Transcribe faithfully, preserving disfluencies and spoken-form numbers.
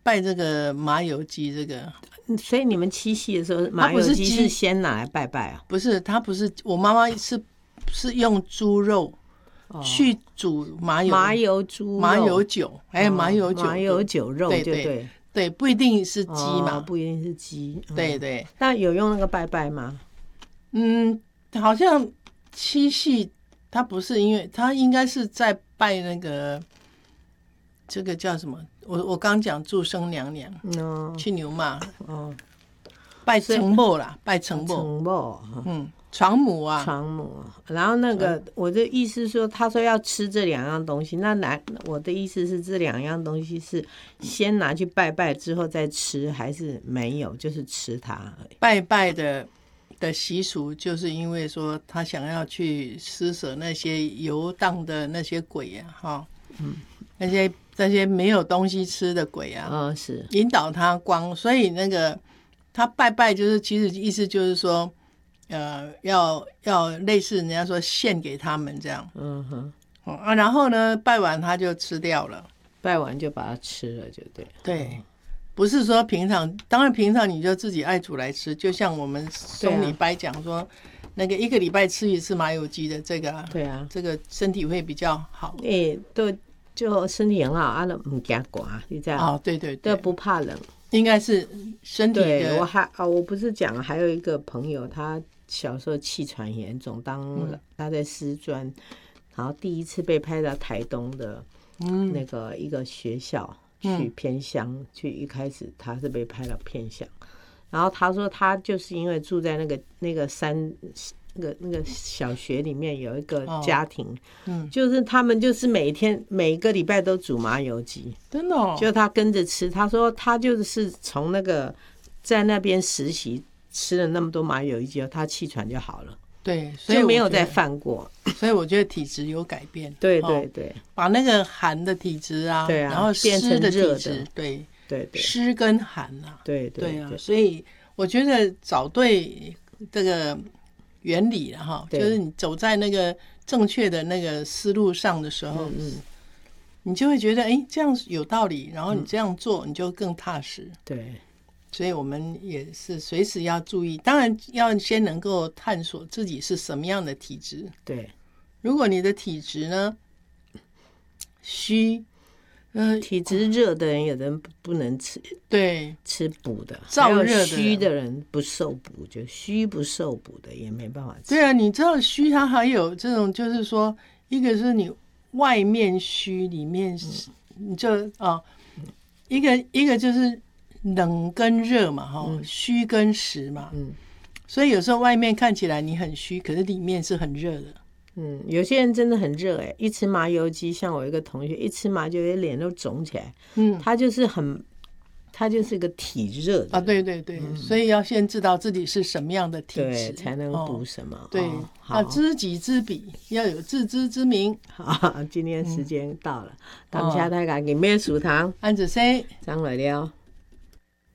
拜这个麻油鸡这个。 所以你们七夕的时候，麻油鸡是先拿来拜拜啊？ 不是，它不是，我妈妈是是用猪肉去煮麻油、哦、 麻油猪肉、 麻油酒，还有麻油酒、哦、 麻油酒肉，对对对, 对，不一定是鸡嘛， 哦、不一定是鸡， 嗯、对对。 那有用那个拜拜吗？ 嗯，好像七夕它不是，因为它应该是在拜那个这个叫什么？我我刚讲祝生娘娘，嗯，去牛嘛，哦，拜承母啦，拜承母， 承母， 嗯，床母啊， 床母。然后那个我的意思说，他说要吃这两样东西，那来我的意思是这两样东西是先拿去拜拜之后再吃，还是没有，就是吃它而已？ 拜拜的的习俗就是因为说他想要去施舍那些游荡的那些鬼啊，哈，嗯，那些。那些没有东西吃的鬼啊， 哦，是引导他光，所以那个他拜拜就是其实意思就是说，呃，要要类似人家说献给他们这样，嗯哼，啊，然后呢拜完他就吃掉了， 拜完就把它吃了，就对， 对，嗯、不是说平常，当然平常你就自己爱煮来吃，就像我们送礼拜讲说，啊、那个一个礼拜吃一次麻油鸡的这个， 对啊， 这个身体会比较好， 哎、欸，对。就身体很好，啊，都不怕寒，你知道？ 哦，对对对， 不怕冷， 应该是身体的。 对，我还啊，我不是讲还有一个朋友，他小时候气喘严重，当、嗯、他在师专，然后第一次被派到台东的那个一个学校、嗯、去偏乡，去一开始他是被派到偏乡，然后他说他就是因为住在那个那个山。那个那个小学里面有一个家庭，哦嗯、就是他们就是每天每个礼拜都煮麻油鸡， 真的、哦， 就他跟着吃。他说他就是从那个在那边实习吃了那么多麻油鸡，他气喘就好了， 对，所以就没有再犯过。 所以我觉得体质有改变， 对对对，哦、 把那个寒的体质啊， 对啊， 然后变成热的，对对对， 湿跟寒啊， 对 对, 对, 对啊，所以我觉得找对这个。原理了哈，就是你走在那个正确的那个思路上的时候，嗯、你就会觉得哎、欸，这样有道理，然后你这样做，你就更踏实。 对， 所以我们也是随时要注意，当然要先能够探索自己是什么样的体质。 对， 如果你的体质呢虚。 嗯，体质热的人，有的人不能吃， 对， 吃补的； 燥热的虚的人不受补，就虚不受补的也没办法吃。 对啊，你知道虚它还有这种，就是说，一个是你外面虚，里面你就啊、哦，一个一个就是冷跟热嘛，哈、嗯，虚跟实嘛，嗯，所以有时候外面看起来你很虚，可是里面是很热的。 嗯，有些人真的很热哎，一吃麻油鸡，像我一个同学，一吃麻油鸡脸都肿起来。嗯，他就是很，他就是一个体热的啊，对对对、嗯，所以要先知道自己是什么样的体质， 对，才能补什么。 哦、对， 哦、 要知己知彼，要有自知之明。 好，今天时间到了，感谢大家，今天食堂， 安子生， 张来了。